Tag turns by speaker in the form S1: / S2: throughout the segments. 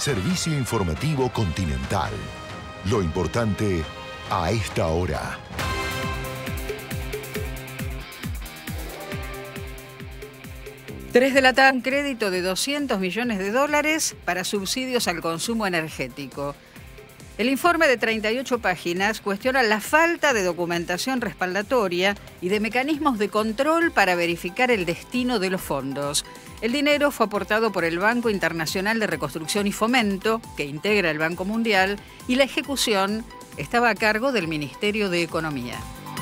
S1: Servicio informativo Continental. Lo importante a esta hora.
S2: Tres de la tarde, un crédito de $200 millones para subsidios al consumo energético. El informe de 38 páginas cuestiona la falta de documentación respaldatoria y de mecanismos de control para verificar el destino de los fondos. El dinero fue aportado por el Banco Internacional de Reconstrucción y Fomento, que integra el Banco Mundial, y la ejecución estaba a cargo del Ministerio de Economía.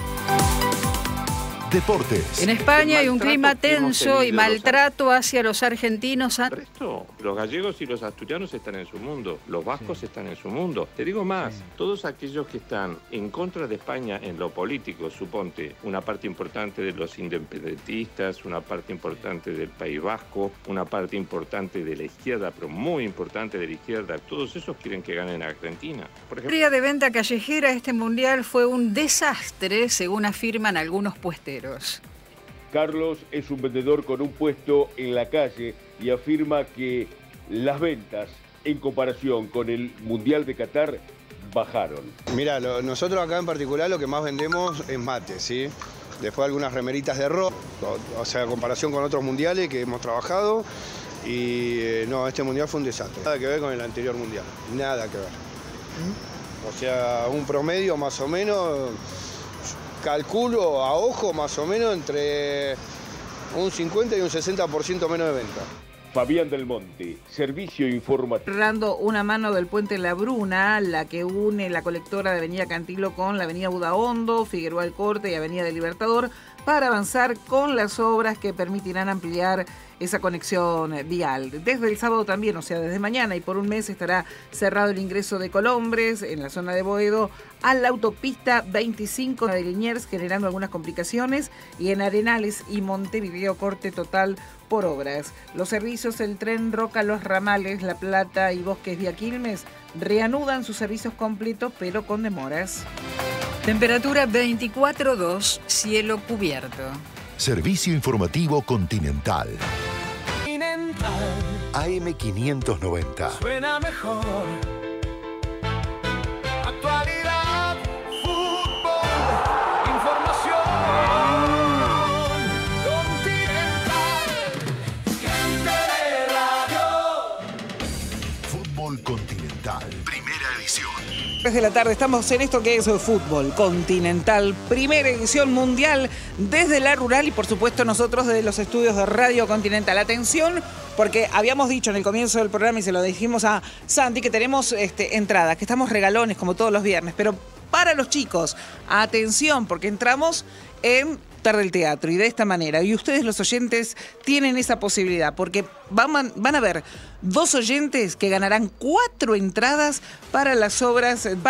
S1: Deportes.
S2: En España hay un clima tenso y maltrato hacia los argentinos.
S3: El resto, los gallegos y los asturianos están en su mundo, los vascos están en su mundo. Te digo más, todos aquellos que están en contra de España en lo político, suponte una parte importante de los independentistas, una parte importante del País Vasco, una parte importante de la izquierda, pero muy importante de la izquierda, todos esos quieren que ganen a Argentina. Por ejemplo,
S2: La feria de venta callejera este mundial fue un desastre, según afirman algunos puesteros.
S4: Carlos es un vendedor con un puesto en la calle y afirma que las ventas en comparación con el Mundial de Qatar bajaron.
S5: Mira, nosotros acá en particular lo que más vendemos es mate, ¿sí? Después algunas remeritas de rock, o sea, en comparación con otros mundiales que hemos trabajado. Y no, este mundial fue un desastre. Nada que ver con el anterior mundial, nada que ver. O sea, un promedio más o menos... Calculo a ojo más o menos entre un 50 y un 60% menos de venta.
S4: Fabián del Monte, Servicio Informativo.
S6: Cerrando una mano del puente La Bruna, la que une la colectora de Avenida Cantilo con la Avenida Budaondo, Figueroa Alcorte y Avenida del Libertador, para avanzar con las obras que permitirán ampliar esa conexión vial. Desde el sábado también, o sea, desde mañana y por un mes estará cerrado el ingreso de Colombres en la zona de Boedo a la autopista 25 de Liniers, generando algunas complicaciones, y en Arenales y Montevideo corte total por obras. Los servicios del tren Roca Los Ramales, La Plata y Bosques Vía Quilmes reanudan sus servicios completos, pero con demoras.
S2: Temperatura 24,2, cielo cubierto.
S1: Servicio informativo Continental. AM 590.
S7: Suena mejor. Actualidad, fútbol, información. Continental. Radio.
S1: Fútbol Continental. Primera edición.
S6: 3 de la tarde, estamos en esto que es Fútbol Continental, primera edición mundial desde la rural y por supuesto nosotros desde los estudios de Radio Continental. Atención, porque habíamos dicho en el comienzo del programa y se lo dijimos a Santi que tenemos entradas, que estamos regalones como todos los viernes, pero para los chicos, atención, porque entramos en Tarde del Teatro y de esta manera, y ustedes los oyentes tienen esa posibilidad, porque van a ver 2 oyentes que ganarán 4 entradas para las obras